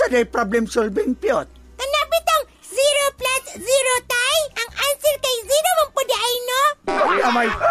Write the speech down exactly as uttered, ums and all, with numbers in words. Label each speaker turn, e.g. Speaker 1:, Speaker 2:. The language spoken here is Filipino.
Speaker 1: Unsa day problem solving piyot?
Speaker 2: Anak bitong zero plus zero tay? Ang answer kay zero man po di ay no?
Speaker 1: Ay, amay.